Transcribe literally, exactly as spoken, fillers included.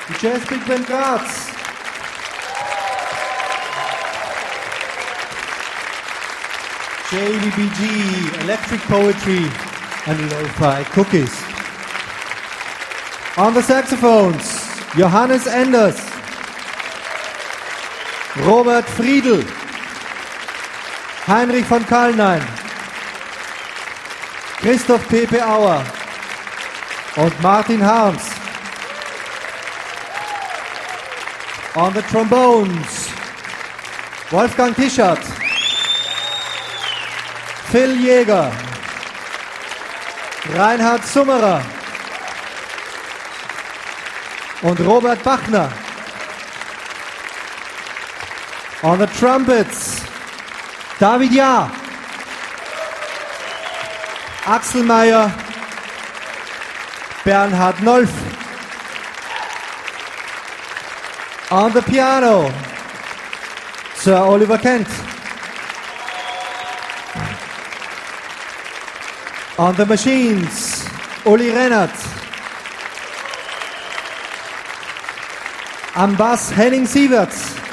Die Jazz Big Band Graz. J V B G, Electric Poetry and Lo-Fi Cookies. On the saxophones, Johannes Enders, Robert Friedl, Heinrich von Kalnein, Christoph Pepe Auer und Martin Harms. On the trombones, Wolfgang Tischert, Phil Jäger, Reinhard Summerer und Robert Bachner. On the trumpets, David Jahr, Axel Meyer, Bernhard Nolf. On the piano, Sir Oliver Kent. On the machines, Uli Rennert. Am Bass, Henning Sieverts.